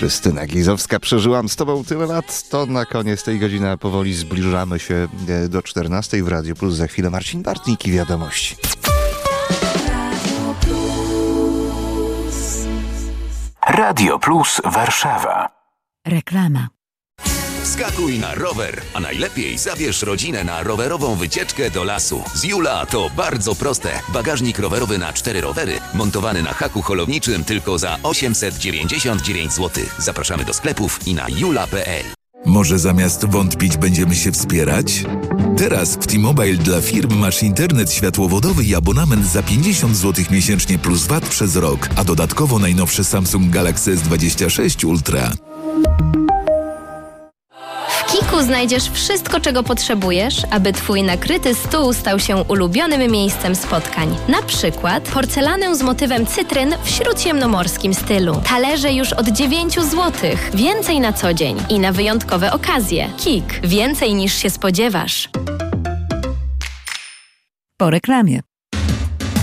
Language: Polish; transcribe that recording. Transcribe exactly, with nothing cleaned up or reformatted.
Krystyna Gizowska, przeżyłam z tobą tyle lat. To na koniec tej godziny, a powoli zbliżamy się do czternastej w Radiu Plus. Za chwilę Marcin Bartnik i wiadomości. Radio Plus Warszawa. Reklama. Wskakuj na rower, a najlepiej zabierz rodzinę na rowerową wycieczkę do lasu. Z Jula to bardzo proste. Bagażnik rowerowy na cztery rowery, montowany na haku holowniczym tylko za osiemset dziewięćdziesiąt dziewięć złotych. Zapraszamy do sklepów i na jula kropka pe el. Może zamiast wątpić będziemy się wspierać? Teraz w T-Mobile dla firm masz internet światłowodowy i abonament za pięćdziesiąt złotych miesięcznie plus V A T przez rok, a dodatkowo najnowszy Samsung Galaxy S dwadzieścia sześć Ultra. W Kiku znajdziesz wszystko, czego potrzebujesz, aby twój nakryty stół stał się ulubionym miejscem spotkań. Na przykład porcelanę z motywem cytryn w śródziemnomorskim stylu. Talerze już od dziewięć złotych. Więcej na co dzień i na wyjątkowe okazje. Kik. Więcej niż się spodziewasz. Po reklamie.